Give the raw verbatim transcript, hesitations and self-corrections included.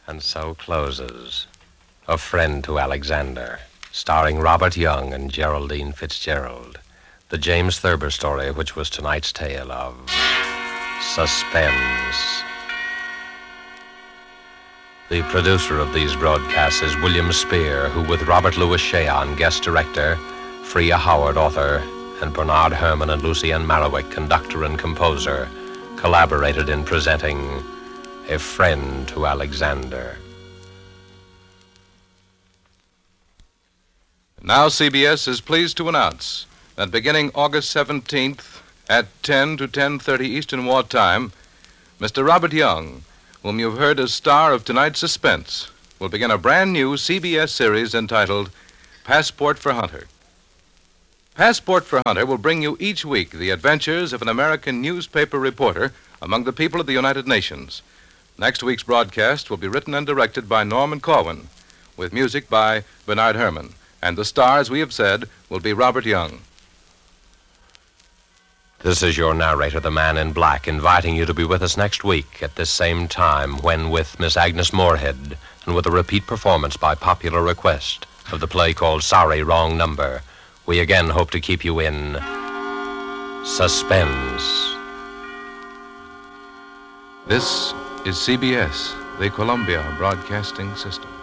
And so closes A Friend to Alexander, starring Robert Young and Geraldine Fitzgerald. The James Thurber story, which was tonight's tale of suspense. The producer of these broadcasts is William Spear, who with Robert Louis Cheon, guest director, Freya Howard, author, and Bernard Herrmann and Lucienne Marowik, conductor and composer, collaborated in presenting A Friend to Alexander. Now C B S is pleased to announce that beginning August seventeenth at ten to ten thirty Eastern Wartime, Mister Robert Young, whom you've heard as star of tonight's Suspense, will begin a brand new C B S series entitled Passport for Hunter. Passport for Hunter will bring you each week the adventures of an American newspaper reporter among the people of the United Nations. Next week's broadcast will be written and directed by Norman Corwin, with music by Bernard Herrmann. And the star, as we have said, will be Robert Young. This is your narrator, the Man in Black, inviting you to be with us next week at this same time when, with Miss Agnes Moorehead and with a repeat performance by popular request of the play called Sorry, Wrong Number, we again hope to keep you in suspense. This is C B S, the Columbia Broadcasting System.